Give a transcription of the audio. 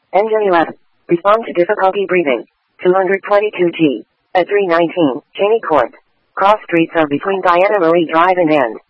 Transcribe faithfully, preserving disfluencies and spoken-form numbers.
Engine eleven. Respond to difficulty breathing. two twenty-two T. At three nineteen, Cheney Court. Cross streets are between Diana Marie Drive and N.